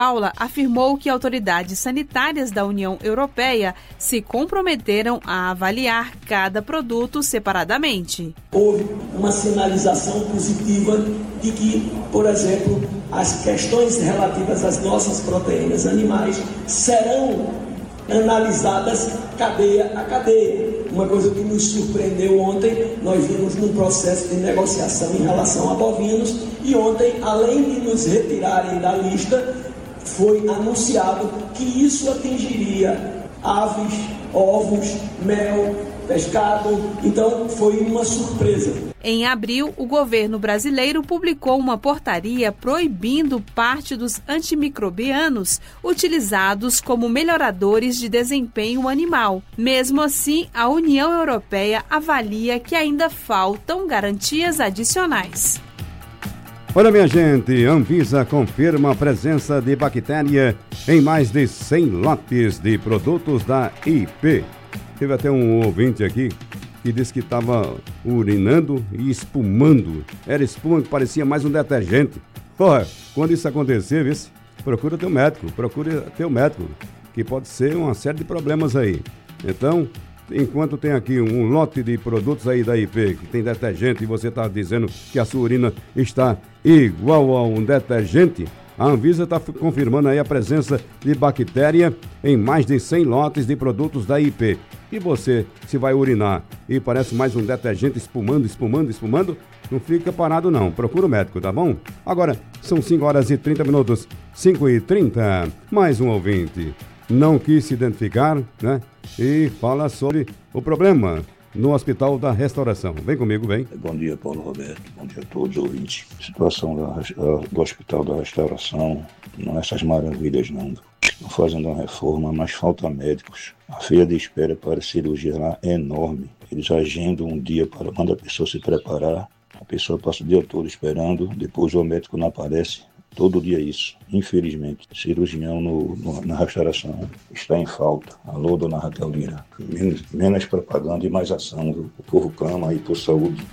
Paula afirmou que autoridades sanitárias da União Europeia se comprometeram a avaliar cada produto separadamente. Houve uma sinalização positiva de que, por exemplo, as questões relativas às nossas proteínas animais serão analisadas cadeia a cadeia. Uma coisa que nos surpreendeu ontem, nós vimos num processo de negociação em relação a bovinos e ontem, além de nos retirarem da lista, foi anunciado que isso atingiria aves, ovos, mel, pescado. Então foi uma surpresa. Em abril, o governo brasileiro publicou uma portaria proibindo parte dos antimicrobianos utilizados como melhoradores de desempenho animal. Mesmo assim, a União Europeia avalia que ainda faltam garantias adicionais. Olha, minha gente, Anvisa confirma a presença de bactéria em mais de 100 lotes de produtos da IP. Teve até um ouvinte aqui que disse que estava urinando e espumando. Era espuma que parecia mais um detergente. Porra, quando isso acontecer, procura teu médico, que pode ser uma série de problemas aí. Então, enquanto tem aqui um lote de produtos aí da IP que tem detergente e você está dizendo que a sua urina está igual a um detergente, a Anvisa está confirmando aí a presença de bactéria em mais de 100 lotes de produtos da IP. E você, se vai urinar e parece mais um detergente espumando, não fica parado não, procura o médico, tá bom? Agora, são 5 horas e 30 minutos, 5h30, mais um ouvinte. Não quis se identificar, né? E fala sobre o problema no Hospital da Restauração. Vem comigo, vem. Bom dia, Paulo Roberto. Bom dia a todos os ouvintes. Situação do Hospital da Restauração não é essas maravilhas, não. Estão fazendo uma reforma, mas falta médicos. A fila de espera para cirurgia lá é enorme. Eles agendam um dia para quando a pessoa se preparar. A pessoa passa o dia todo esperando, depois o médico não aparece. Todo dia isso, infelizmente. Cirurgião na restauração está em falta. Alô, dona Raquel Lira. Menos propaganda e mais ação. O povo clama aí por saúde.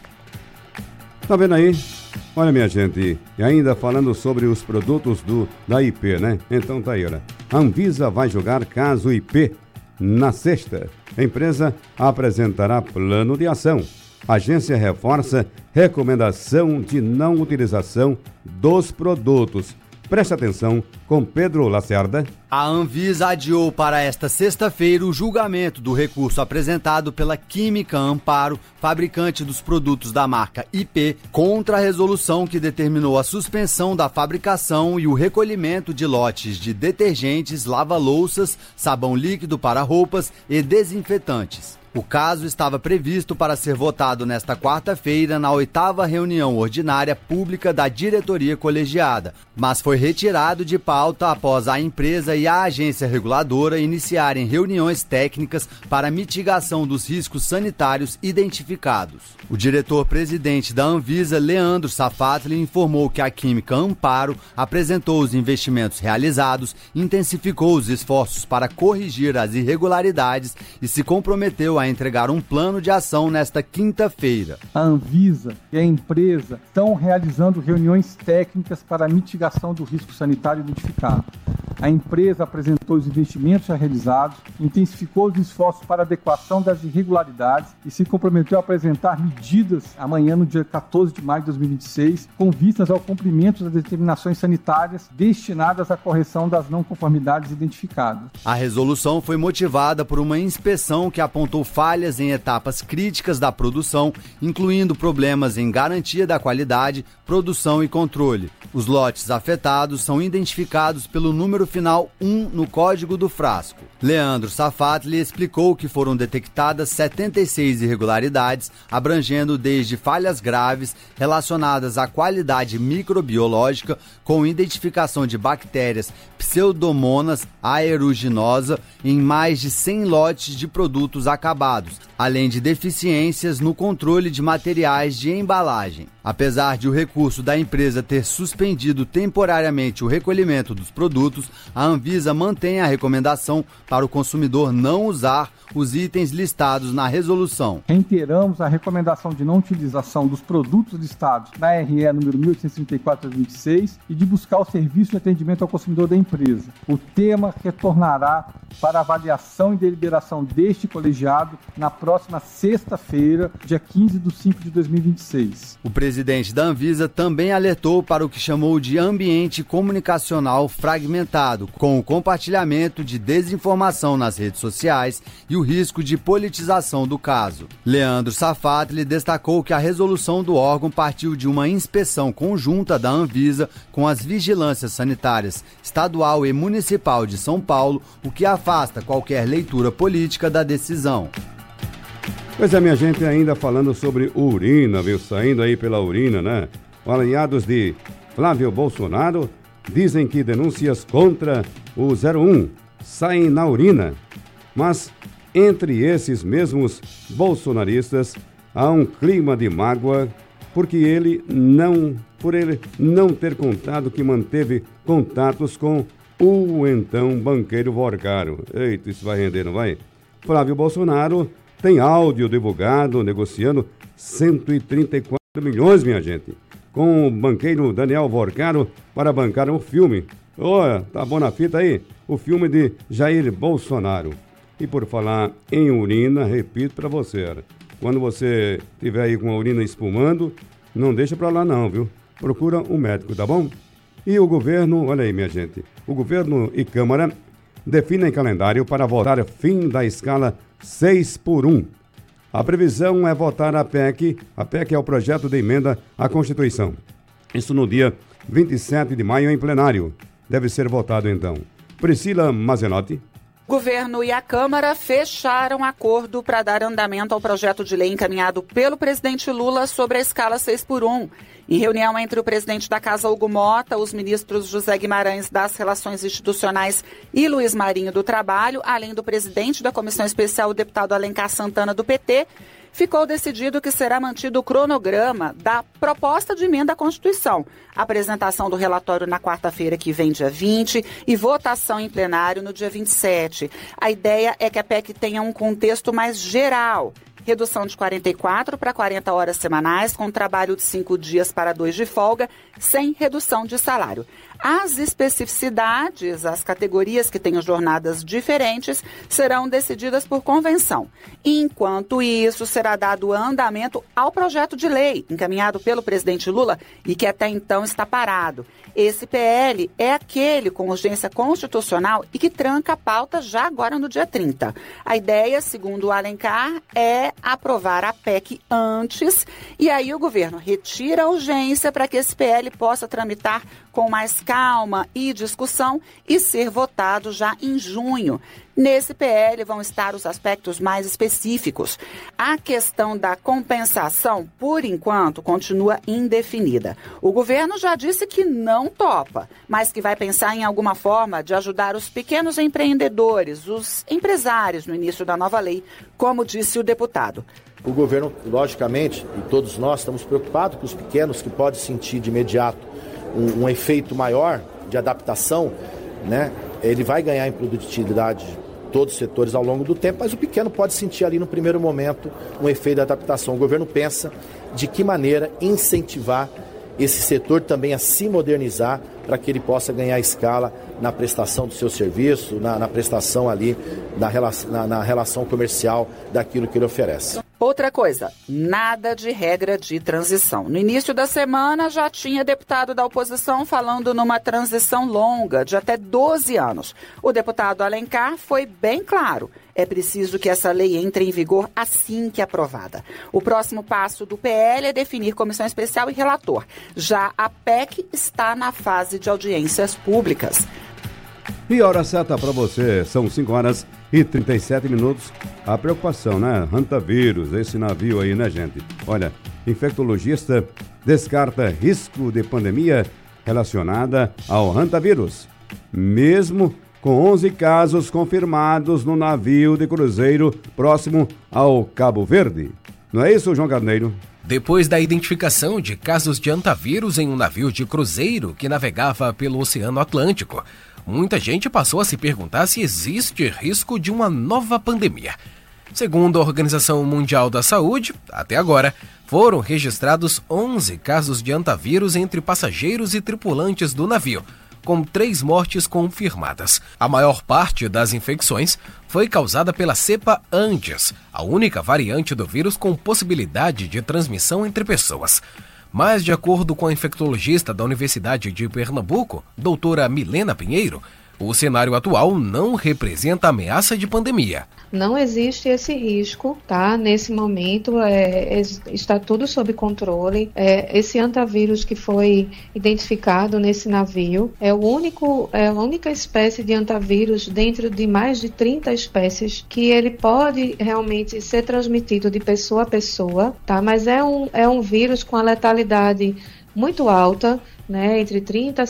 Tá vendo aí? Olha, minha gente, e ainda falando sobre os produtos da IP, né? Então tá aí, olha. A Anvisa vai julgar caso IP na sexta. A empresa apresentará plano de ação. A agência reforça recomendação de não utilização dos produtos. Preste atenção com Pedro Lacerda. A Anvisa adiou para esta sexta-feira o julgamento do recurso apresentado pela Química Amparo, fabricante dos produtos da marca IP, contra a resolução que determinou a suspensão da fabricação e o recolhimento de lotes de detergentes, lava-louças, sabão líquido para roupas e desinfetantes. O caso estava previsto para ser votado nesta quarta-feira na 8ª reunião ordinária pública da diretoria colegiada, mas foi retirado de pauta após a empresa e a agência reguladora iniciarem reuniões técnicas para mitigação dos riscos sanitários identificados. O diretor-presidente da Anvisa, Leandro Safatli, informou que a Química Amparo apresentou os investimentos realizados, intensificou os esforços para corrigir as irregularidades e se comprometeu a entregar um plano de ação nesta quinta-feira. A Anvisa e a empresa estão realizando reuniões técnicas para a mitigação do risco sanitário identificado. A empresa apresentou os investimentos já realizados, intensificou os esforços para adequação das irregularidades e se comprometeu a apresentar medidas amanhã, no dia 14 de maio de 2026, com vistas ao cumprimento das determinações sanitárias destinadas à correção das não conformidades identificadas. A resolução foi motivada por uma inspeção que apontou falhas em etapas críticas da produção, incluindo problemas em garantia da qualidade, produção e controle. Os lotes afetados são identificados pelo número final 1 no código do frasco. Leandro Safatli explicou que foram detectadas 76 irregularidades, abrangendo desde falhas graves relacionadas à qualidade microbiológica, com identificação de bactérias Pseudomonas aeruginosa em mais de 100 lotes de produtos acabados, além de deficiências no controle de materiais de embalagem. Apesar de o recurso da empresa ter suspendido temporariamente o recolhimento dos produtos, a Anvisa mantém mantém a recomendação para o consumidor não usar os itens listados na resolução. Reiteramos a recomendação de não utilização dos produtos listados na RE número 1834/26 e de buscar o serviço de atendimento ao consumidor da empresa. O tema retornará para avaliação e deliberação deste colegiado na próxima sexta-feira, dia 15/5/2026. O presidente da Anvisa também alertou para o que chamou de ambiente comunicacional fragmentado, com o compartilhamento de desinformação nas redes sociais e o risco de politização do caso. Leandro Safatli destacou que a resolução do órgão partiu de uma inspeção conjunta da Anvisa com as vigilâncias sanitárias estadual e municipal de São Paulo, o que afasta qualquer leitura política da decisão. Pois é, minha gente, ainda falando sobre urina, viu? Saindo aí pela urina, né? Aliados de Flávio Bolsonaro dizem que denúncias contra o 01 saem na urina, mas entre esses mesmos bolsonaristas há um clima de mágoa por ele não ter contado que manteve contatos com o então banqueiro Vorgaro. Eita, isso vai render, não vai? Flávio Bolsonaro tem áudio divulgado negociando 134 milhões, minha gente, com o banqueiro Daniel Vorgaro para bancar um filme. Olha, tá bom na fita aí? O filme de Jair Bolsonaro. E por falar em urina, repito para você, quando você estiver aí com a urina espumando, não deixa para lá não, viu? Procura um médico, tá bom? E o governo, olha aí, minha gente, o governo e Câmara definem calendário para votar fim da escala 6x1. A previsão é votar a PEC é o projeto de emenda à Constituição. Isso no dia 27 de maio em plenário. Deve ser votado então. Priscila Mazenotti. O governo e a Câmara fecharam acordo para dar andamento ao projeto de lei encaminhado pelo presidente Lula sobre a escala 6x1. Em reunião entre o presidente da Casa, Hugo Mota, os ministros José Guimarães das Relações Institucionais e Luiz Marinho do Trabalho, além do presidente da Comissão Especial, o deputado Alencar Santana do PT, ficou decidido que será mantido o cronograma da proposta de emenda à Constituição, apresentação do relatório na quarta-feira que vem, dia 20, e votação em plenário no dia 27. A ideia é que a PEC tenha um contexto mais geral. Redução de 44 para 40 horas semanais, com trabalho de 5 dias para 2 de folga, sem redução de salário. As especificidades, as categorias que tenham jornadas diferentes, serão decididas por convenção. Enquanto isso, será dado andamento ao projeto de lei encaminhado pelo presidente Lula e que até então está parado. Esse PL é aquele com urgência constitucional e que tranca a pauta já agora no dia 30. A ideia, segundo o Alencar, é aprovar a PEC antes e aí o governo retira a urgência para que esse PL possa tramitar com mais calma e discussão e ser votado já em junho. Nesse PL vão estar os aspectos mais específicos. A questão da compensação, por enquanto, continua indefinida. O governo já disse que não topa, mas que vai pensar em alguma forma de ajudar os pequenos empreendedores, os empresários no início da nova lei, como disse o deputado. O governo, logicamente, e todos nós estamos preocupados com os pequenos que podem sentir de imediato um efeito maior de adaptação, né? Ele vai ganhar em produtividade todos os setores ao longo do tempo, mas o pequeno pode sentir ali no primeiro momento um efeito de adaptação. O governo pensa de que maneira incentivar esse setor também a se modernizar para que ele possa ganhar escala na prestação do seu serviço, na prestação ali, na relação comercial daquilo que ele oferece. Outra coisa, nada de regra de transição. No início da semana já tinha deputado da oposição falando numa transição longa de até 12 anos. O deputado Alencar foi bem claro. É preciso que essa lei entre em vigor assim que aprovada. O próximo passo do PL é definir comissão especial e relator. Já a PEC está na fase de audiências públicas. E hora certa para você, são 5 horas e 37 minutos. A preocupação, né? Hantavírus, esse navio aí, né, gente? Olha, infectologista descarta risco de pandemia relacionada ao hantavírus. Mesmo com 11 casos confirmados no navio de cruzeiro próximo ao Cabo Verde. Não é isso, João Carneiro? Depois da identificação de casos de antavírus em um navio de cruzeiro que navegava pelo Oceano Atlântico, muita gente passou a se perguntar se existe risco de uma nova pandemia. Segundo a Organização Mundial da Saúde, até agora, foram registrados 11 casos de antavírus entre passageiros e tripulantes do navio, com 3 mortes confirmadas. A maior parte das infecções foi causada pela cepa Andes, a única variante do vírus com possibilidade de transmissão entre pessoas. Mas, de acordo com a infectologista da Universidade de Pernambuco, doutora Milena Pinheiro, o cenário atual não representa ameaça de pandemia. Não existe esse risco, tá? Nesse momento está tudo sob controle. Esse antavírus que foi identificado nesse navio é a única espécie de antavírus dentro de mais de 30 espécies que ele pode realmente ser transmitido de pessoa a pessoa, tá? Mas é um vírus com a letalidade muito alta, né, entre 30% a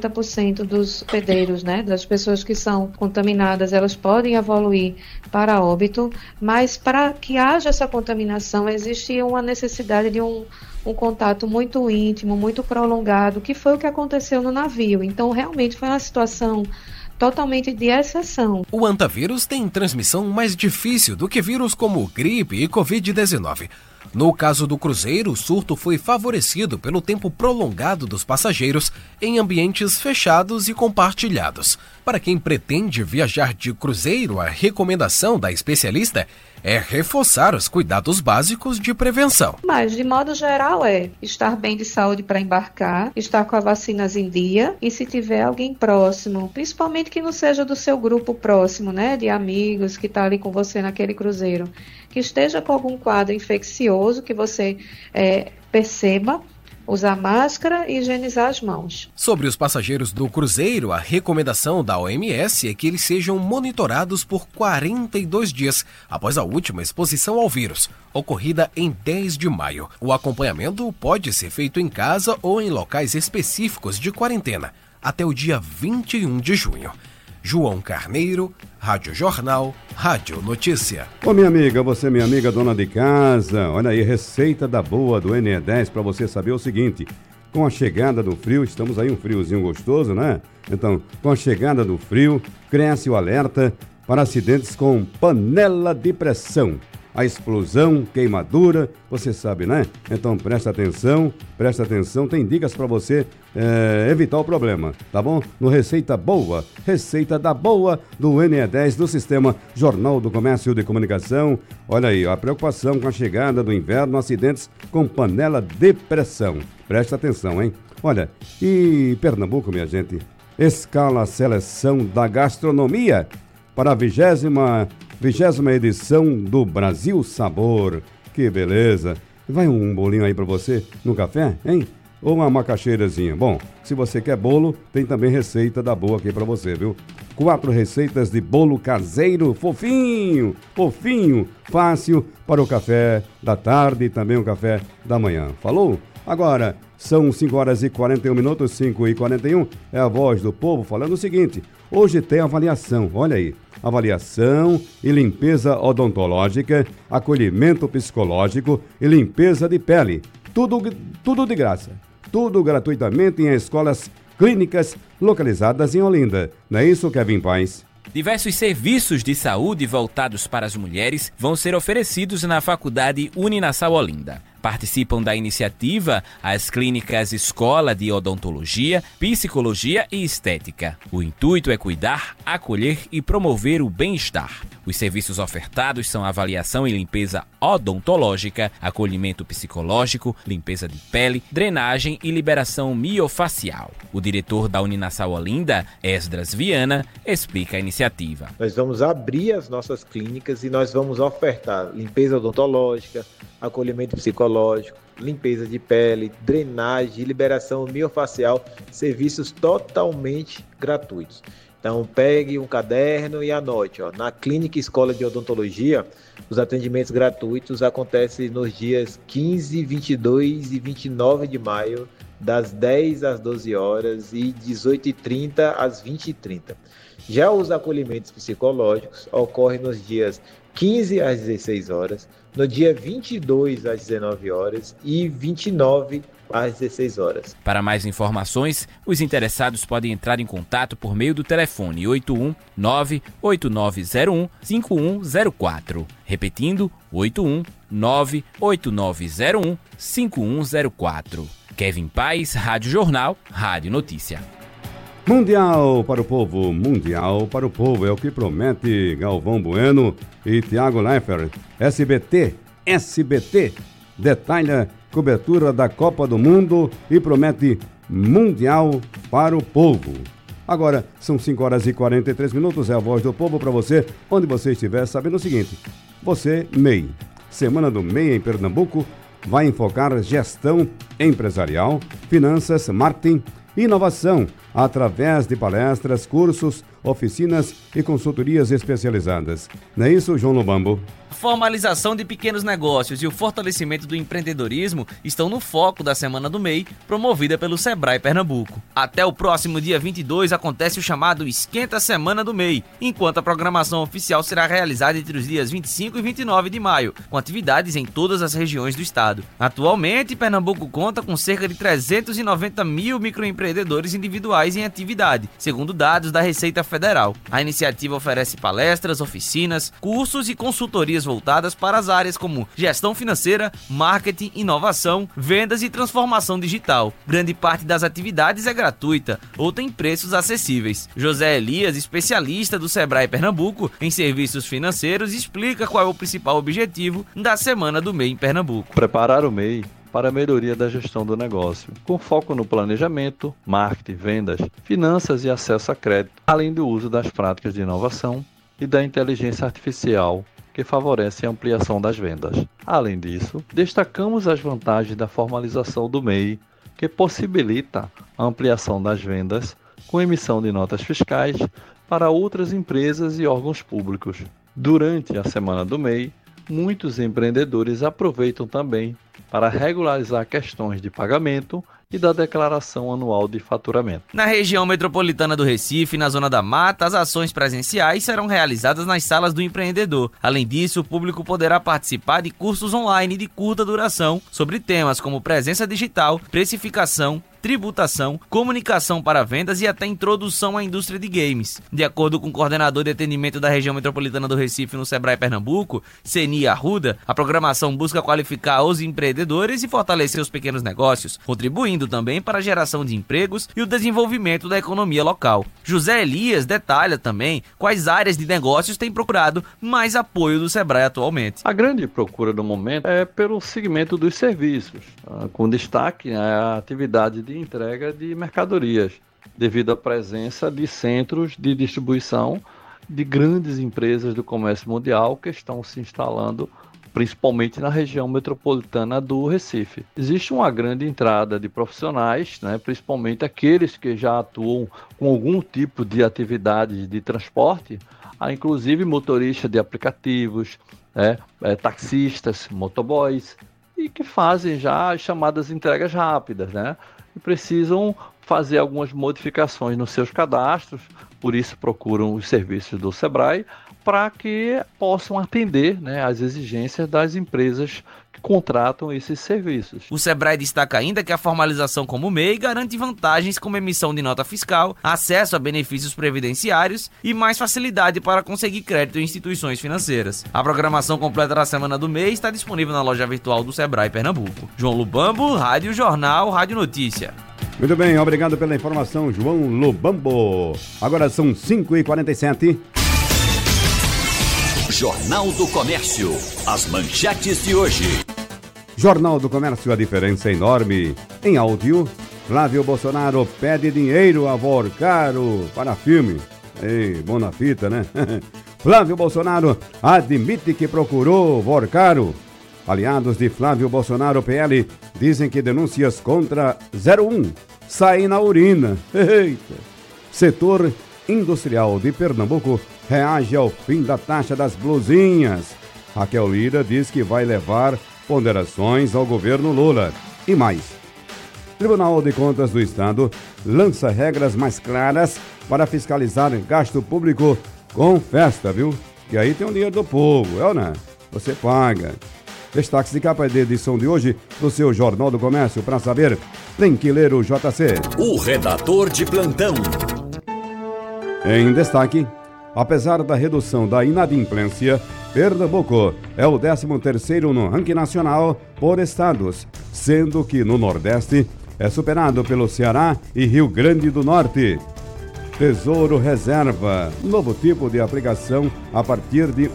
50% dos hospedeiros, né, das pessoas que são contaminadas, elas podem evoluir para óbito, mas para que haja essa contaminação, existe uma necessidade de um contato muito íntimo, muito prolongado, que foi o que aconteceu no navio. Então, realmente foi uma situação totalmente de exceção. O antavírus tem transmissão mais difícil do que vírus como gripe e Covid-19. No caso do cruzeiro, o surto foi favorecido pelo tempo prolongado dos passageiros em ambientes fechados e compartilhados. Para quem pretende viajar de cruzeiro, a recomendação da especialista é reforçar os cuidados básicos de prevenção. Mas, de modo geral, estar bem de saúde para embarcar, estar com as vacinas em dia e se tiver alguém próximo, principalmente que não seja do seu grupo próximo, né, de amigos que está ali com você naquele cruzeiro, que esteja com algum quadro infeccioso que você perceba, usar máscara e higienizar as mãos. Sobre os passageiros do cruzeiro, a recomendação da OMS é que eles sejam monitorados por 42 dias após a última exposição ao vírus, ocorrida em 10 de maio. O acompanhamento pode ser feito em casa ou em locais específicos de quarentena, até o dia 21 de junho. João Carneiro, Rádio Jornal, Rádio Notícia. Ô minha amiga, você minha amiga dona de casa, olha aí, receita da boa do NE10 para você saber o seguinte: com a chegada do frio, estamos aí um friozinho gostoso, né? Então, com a chegada do frio, cresce o alerta para acidentes com panela de pressão. A explosão, queimadura, você sabe, né? Então presta atenção, tem dicas para você evitar o problema, tá bom? No Receita da Boa do NE10 do Sistema Jornal do Comércio de Comunicação. Olha aí, a preocupação com a chegada do inverno, acidentes com panela de pressão. Presta atenção, hein? Olha, e Pernambuco, minha gente, escala a seleção da gastronomia para a 20ª edição do Brasil Sabor. Que beleza! Vai um bolinho aí pra você no café, hein? Ou uma macaxeirazinha. Bom, se você quer bolo, tem também receita da boa aqui pra você, viu? 4 receitas de bolo caseiro, fofinho, fácil para o café da tarde e também o café da manhã. Falou? Agora, são 5h41, 5h41, é a voz do povo falando o seguinte: hoje tem avaliação, olha aí, avaliação e limpeza odontológica, acolhimento psicológico e limpeza de pele, tudo de graça, tudo gratuitamente em escolas clínicas localizadas em Olinda. Não é isso, Kevin Paz? Diversos serviços de saúde voltados para as mulheres vão ser oferecidos na Faculdade Uninassal Olinda. Participam da iniciativa as clínicas Escola de Odontologia, Psicologia e Estética. O intuito é cuidar, acolher e promover o bem-estar. Os serviços ofertados são avaliação e limpeza odontológica, acolhimento psicológico, limpeza de pele, drenagem e liberação miofacial. O diretor da Uninassal Olinda, Esdras Viana, explica a iniciativa. Nós vamos abrir as nossas clínicas e nós vamos ofertar limpeza odontológica, acolhimento psicológico, limpeza de pele, drenagem, liberação miofacial, serviços totalmente gratuitos. Então pegue um caderno e anote, na Clínica Escola de Odontologia, os atendimentos gratuitos acontecem nos dias 15, 22 e 29 de maio das 10 às 12 horas e 18h30 às 20h30. Já os acolhimentos psicológicos ocorrem nos dias 15 às 16 horas, no dia 22 às 19 horas e 29 às 16 horas. Para mais informações, os interessados podem entrar em contato por meio do telefone 819-8901-5104. Repetindo, 819-8901-5104. Kevin Paes, Rádio Jornal, Rádio Notícia. Mundial para o povo, Mundial para o povo, é o que promete Galvão Bueno e Thiago Leifert. SBT, detalha cobertura da Copa do Mundo e promete Mundial para o povo. Agora, são 5 horas e 43 minutos, é a Voz do Povo para você, onde você estiver sabendo o seguinte. Você, MEI, Semana do MEI em Pernambuco, vai enfocar gestão empresarial, finanças, marketing, inovação, através de palestras, cursos, oficinas e consultorias especializadas. Não é isso, João Lobambo? A formalização de pequenos negócios e o fortalecimento do empreendedorismo estão no foco da Semana do MEI, promovida pelo Sebrae Pernambuco. Até o próximo dia 22 acontece o chamado Esquenta Semana do MEI, enquanto a programação oficial será realizada entre os dias 25 e 29 de maio, com atividades em todas as regiões do estado. Atualmente, Pernambuco conta com cerca de 390 mil microempreendedores individuais em atividade, segundo dados da Receita Federal. A iniciativa oferece palestras, oficinas, cursos e consultorias voltadas para as áreas como gestão financeira, marketing, inovação, vendas e transformação digital. Grande parte das atividades é gratuita ou tem preços acessíveis. José Elias, especialista do Sebrae Pernambuco em serviços financeiros, explica qual é o principal objetivo da Semana do MEI em Pernambuco. Preparar o MEI para a melhoria da gestão do negócio, com foco no planejamento, marketing, vendas, finanças e acesso a crédito, além do uso das práticas de inovação e da inteligência artificial, que favorece a ampliação das vendas. Além disso, destacamos as vantagens da formalização do MEI, que possibilita a ampliação das vendas com emissão de notas fiscais para outras empresas e órgãos públicos. Durante a Semana do MEI, muitos empreendedores aproveitam também para regularizar questões de pagamento e da declaração anual de faturamento. Na região metropolitana do Recife, na Zona da Mata, as ações presenciais serão realizadas nas salas do empreendedor. Além disso, o público poderá participar de cursos online de curta duração sobre temas como presença digital, precificação, tributação, comunicação para vendas e até introdução à indústria de games. De acordo com o coordenador de atendimento da região metropolitana do Recife no Sebrae Pernambuco, Seni Arruda, a programação busca qualificar os empreendedores e fortalecer os pequenos negócios, contribuindo também para a geração de empregos e o desenvolvimento da economia local. José Elias detalha também quais áreas de negócios têm procurado mais apoio do Sebrae atualmente. A grande procura no momento é pelo segmento dos serviços, com destaque à atividade de entrega de mercadorias, devido à presença de centros de distribuição de grandes empresas do comércio mundial que estão se instalando principalmente na região metropolitana do Recife. Existe uma grande entrada de profissionais, principalmente aqueles que já atuam com algum tipo de atividade de transporte, inclusive motoristas de aplicativos, taxistas, motoboys, e que fazem já as chamadas entregas rápidas, e precisam fazer algumas modificações nos seus cadastros, por isso procuram os serviços do Sebrae para que possam atender às exigências das empresas que contratam esses serviços. O Sebrae destaca ainda que a formalização como MEI garante vantagens como emissão de nota fiscal, acesso a benefícios previdenciários e mais facilidade para conseguir crédito em instituições financeiras. A programação completa da Semana do MEI está disponível na loja virtual do Sebrae Pernambuco. João Lubambo, Rádio Jornal, Rádio Notícia. Muito bem, obrigado pela informação, João Lubambo. Agora são 5h47. Jornal do Comércio. As manchetes de hoje. Jornal do Comércio, a diferença é enorme. Em áudio, Flávio Bolsonaro pede dinheiro a Vorcaro para filme. Ei, bom na fita, né? Flávio Bolsonaro admite que procurou Vorcaro. Aliados de Flávio Bolsonaro, PL, dizem que denúncias contra 01 saem na urina. Eita! Setor industrial de Pernambuco reage ao fim da taxa das blusinhas. Raquel Lira diz que vai levar ponderações ao governo Lula. E mais, Tribunal de Contas do Estado lança regras mais claras para fiscalizar gasto público com festa, viu? Que aí tem o dinheiro do povo, é ou não? Você paga. Destaques de capa de edição de hoje do seu Jornal do Comércio. Para saber, tem que ler o JC. O redator de plantão. Em destaque, apesar da redução da inadimplência, Pernambuco é o 13º no ranking nacional por estados, sendo que no Nordeste é superado pelo Ceará e Rio Grande do Norte. Tesouro Reserva, novo tipo de aplicação a partir de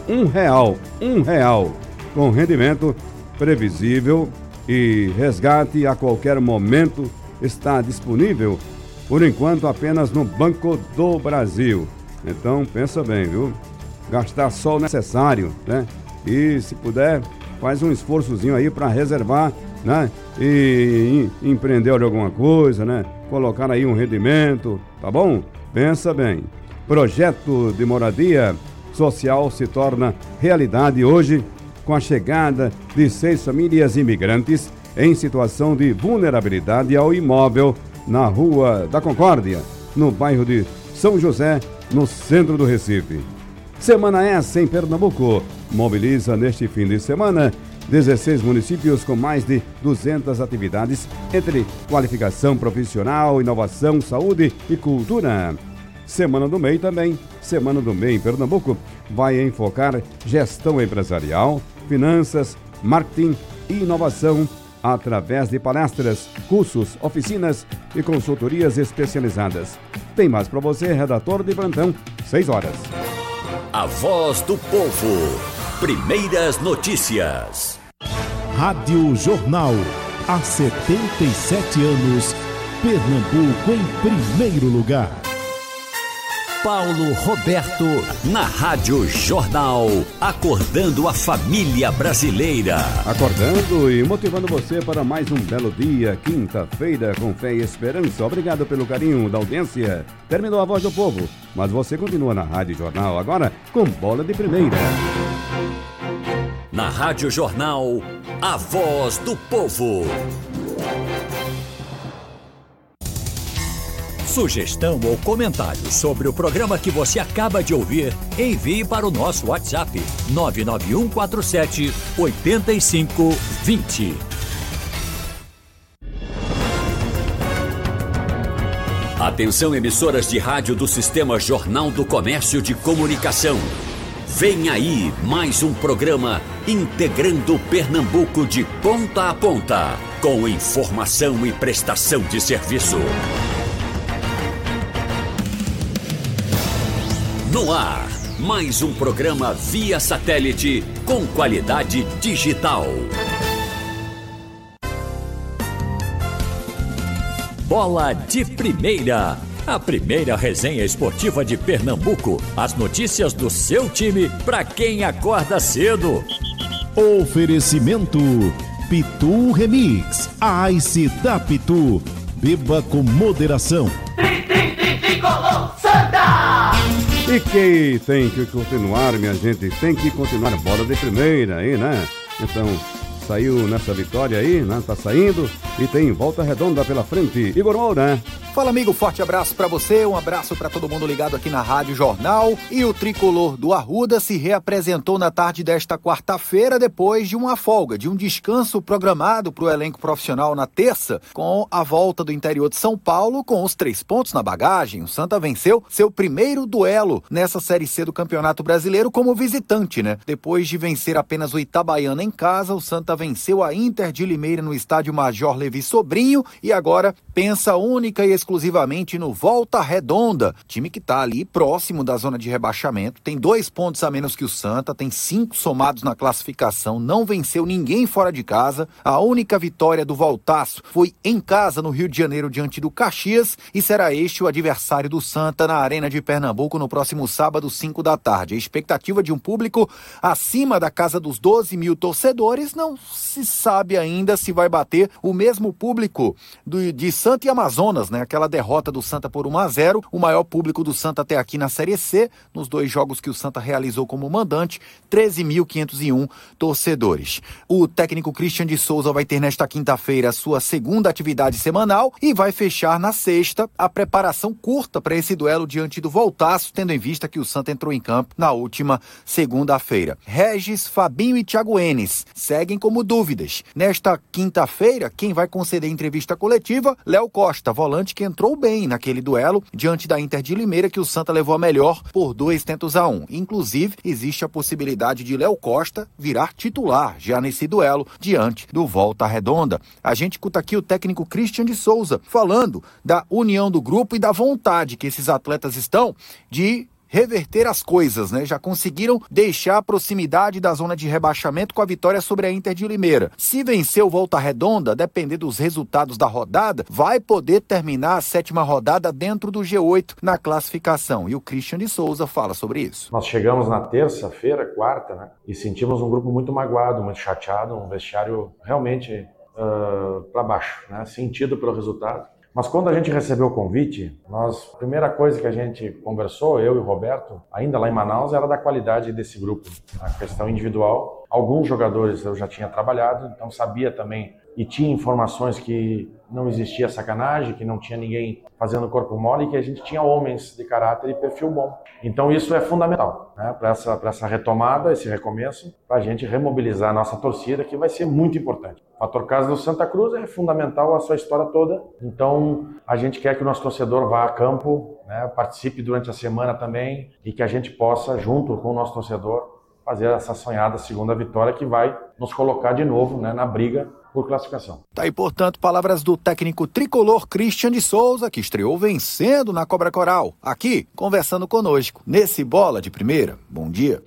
R$1, com rendimento previsível e resgate a qualquer momento, está disponível, por enquanto, apenas no Banco do Brasil. Então, pensa bem, viu? Gastar só o necessário, né? E, se puder, faz um esforçozinho aí para reservar, né? E empreender alguma coisa, né? Colocar aí um rendimento, tá bom? Pensa bem. Projeto de moradia social se torna realidade hoje com a chegada de 6 famílias imigrantes em situação de vulnerabilidade ao imóvel na Rua da Concórdia, no bairro de São José, no centro do Recife. Semana essa em Pernambuco mobiliza neste fim de semana 16 municípios com mais de 200 atividades entre qualificação profissional, inovação, saúde e cultura. Semana do MEI também. Semana do MEI em Pernambuco vai enfocar gestão empresarial, finanças, marketing e inovação através de palestras, cursos, oficinas e consultorias especializadas. Tem mais para você, redator de plantão, 6 horas. A Voz do Povo. Primeiras notícias. Rádio Jornal. Há 77 anos, Pernambuco em primeiro lugar. Paulo Roberto, na Rádio Jornal, acordando a família brasileira. Acordando e motivando você para mais um belo dia, quinta-feira, com fé e esperança. Obrigado pelo carinho da audiência. Terminou a Voz do Povo, mas você continua na Rádio Jornal, agora com bola de primeira. Na Rádio Jornal, a Voz do Povo. Sugestão ou comentário sobre o programa que você acaba de ouvir, envie para o nosso WhatsApp 99147 8520. Atenção, emissoras de rádio do Sistema Jornal do Comércio de Comunicação. Vem aí mais um programa integrando Pernambuco de ponta a ponta, com informação e prestação de serviço. No ar, mais um programa via satélite com qualidade digital. Bola de Primeira, a primeira resenha esportiva de Pernambuco. As notícias do seu time para quem acorda cedo. Oferecimento Pitu Remix, a Ice da Pitu. Beba com moderação. E que tem que continuar, minha gente, tem que continuar a bola de primeira aí, né? Então, saiu nessa vitória aí, né? Tá saindo e tem volta redonda pela frente. Igor Moura. Fala, amigo, forte abraço pra você, um abraço pra todo mundo ligado aqui na Rádio Jornal. E o tricolor do Arruda se reapresentou na tarde desta quarta-feira depois de uma folga, de um descanso programado pro elenco profissional na terça, com a volta do interior de São Paulo com os 3 pontos na bagagem. O Santa venceu seu primeiro duelo nessa Série C do Campeonato Brasileiro como visitante, né? Depois de vencer apenas o Itabaiana em casa, o Santa venceu a Inter de Limeira no estádio Major Levi Sobrinho e agora pensa única e exclusivamente no Volta Redonda, time que tá ali próximo da zona de rebaixamento, tem 2 pontos a menos que o Santa, tem 5 somados na classificação, não venceu ninguém fora de casa, a única vitória do Voltaço foi em casa no Rio de Janeiro diante do Caxias e será este o adversário do Santa na Arena de Pernambuco no próximo sábado, 5 da tarde. A expectativa de um público acima da casa dos 12 mil torcedores, não se sabe ainda se vai bater o mesmo público de Santa e Amazonas, né? naquela derrota do Santa por 1-0, o maior público do Santa até aqui na Série C, nos 2 jogos que o Santa realizou como mandante, 13.501 torcedores. O técnico Christian de Souza vai ter nesta quinta-feira a sua segunda atividade semanal e vai fechar na sexta a preparação curta para esse duelo diante do Voltaço, tendo em vista que o Santa entrou em campo na última segunda-feira. Regis, Fabinho e Thiago Enes seguem como dúvidas. Nesta quinta-feira, quem vai conceder entrevista coletiva? Léo Costa, volante que entrou bem naquele duelo diante da Inter de Limeira, que o Santa levou a melhor por 2-1. Inclusive, existe a possibilidade de Léo Costa virar titular já nesse duelo diante do Volta Redonda. A gente escuta aqui o técnico Christian de Souza falando da união do grupo e da vontade que esses atletas estão de reverter as coisas, né? Já conseguiram deixar a proximidade da zona de rebaixamento com a vitória sobre a Inter de Limeira. Se vencer o Volta Redonda, depender dos resultados da rodada, vai poder terminar a 7ª rodada dentro do G8 na classificação. E o Christian de Souza fala sobre isso. Nós chegamos na terça-feira, quarta, né? E sentimos um grupo muito magoado, muito chateado, um vestiário realmente para baixo, né? Sentido pelo resultado. Mas quando a gente recebeu o convite, a primeira coisa que a gente conversou, eu e o Roberto, ainda lá em Manaus, era da qualidade desse grupo. A questão individual, alguns jogadores eu já tinha trabalhado, então sabia também e tinha informações que não existia sacanagem, que não tinha ninguém fazendo corpo mole e que a gente tinha homens de caráter e perfil bom. Então isso é fundamental, né, para essa retomada, esse recomeço, para a gente remobilizar a nossa torcida, que vai ser muito importante. O fator casa do Santa Cruz é fundamental a sua história toda, então a gente quer que o nosso torcedor vá a campo, né, participe durante a semana também e que a gente possa, junto com o nosso torcedor, fazer essa sonhada segunda vitória que vai nos colocar de novo, né, na briga por classificação. Tá aí, portanto, palavras do técnico tricolor Christian de Souza, que estreou vencendo na Cobra Coral, aqui, conversando conosco, nesse Bola de Primeira. Bom dia.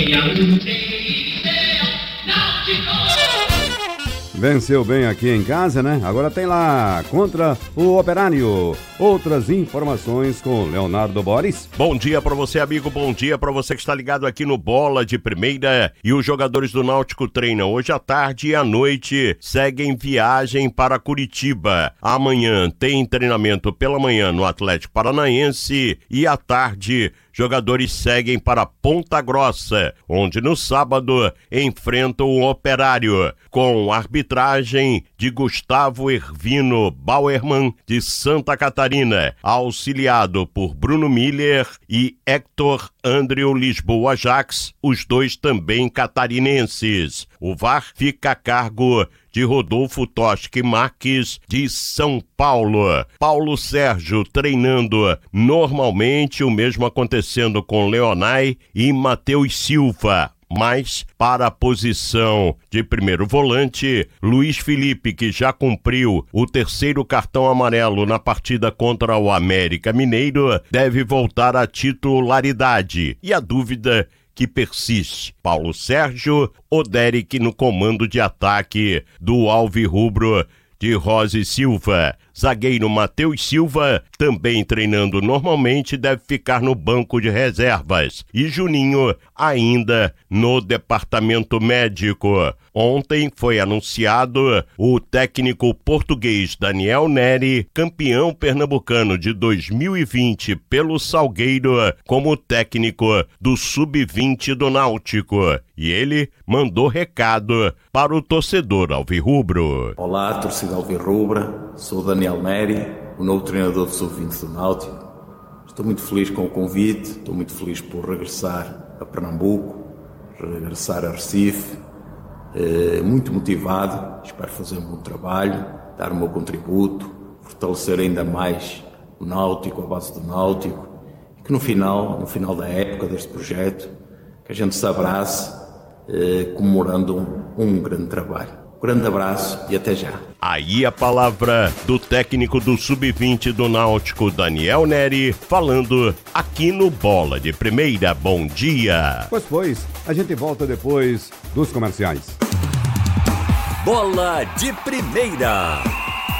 Venceu bem aqui em casa, né? Agora tem lá contra o Operário. Outras informações com Leonardo Boris. Bom dia para você, amigo. Bom dia para você que está ligado aqui no Bola de Primeira. E os jogadores do Náutico treinam hoje à tarde e à noite. Seguem viagem para Curitiba. Amanhã tem treinamento pela manhã no Atlético Paranaense e à tarde jogadores seguem para Ponta Grossa, onde no sábado enfrentam o Operário, com arbitragem de Gustavo Hervino Bauerman, de Santa Catarina, auxiliado por Bruno Miller e Hector Andréu Lisboa Jax, os dois também catarinenses. O VAR fica a cargo de Rodolfo Toschi Marques, de São Paulo. Paulo Sérgio treinando normalmente, o mesmo acontecendo com Leonai e Matheus Silva. Mas, para a posição de primeiro volante, Luiz Felipe, que já cumpriu o 3º cartão amarelo na partida contra o América Mineiro, deve voltar à titularidade. E a dúvida que persiste: Paulo Sérgio ou Derek no comando de ataque do alvirrubro de Rose Silva. Zagueiro Matheus Silva, também treinando normalmente, deve ficar no banco de reservas. E Juninho ainda no departamento médico. Ontem foi anunciado o técnico português Daniel Neri, campeão pernambucano de 2020 pelo Salgueiro, como técnico do Sub-20 do Náutico. E ele mandou recado para o torcedor alvirrubro. Olá, torcida alvirrubra, sou Daniel Neri, o novo treinador do Sub-20 do Náutico. Estou muito feliz com o convite, estou muito feliz por regressar a Pernambuco, regressar a Recife, muito motivado, espero fazer um bom trabalho, dar o meu contributo, fortalecer ainda mais o Náutico, a base do Náutico, e que no final da época deste projeto, que a gente se abrace, comemorando um grande trabalho. Grande abraço e até já. Aí a palavra do técnico do Sub-20 do Náutico, Daniel Neri, falando aqui no Bola de Primeira. Bom dia. Pois, a gente volta depois dos comerciais. Bola de Primeira.